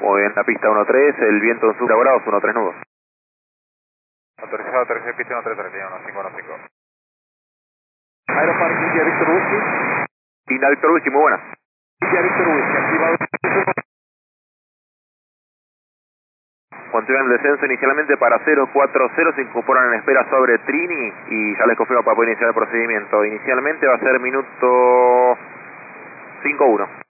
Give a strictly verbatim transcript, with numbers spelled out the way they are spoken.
Muy bien, la pista uno tres, el viento en sur grados uno tres nudos. Autorizado, tercer pista uno tres tres, uno cinco uno cinco. Aeropark India Victor Whisky. India Victor Whisky, muy buena. India Victor Whisky, activado. Continúan el descenso inicialmente para cero cuatro cero, se incorporan en espera sobre Trini y ya les confirmo para poder iniciar el procedimiento. Inicialmente va a ser minuto cinco uno.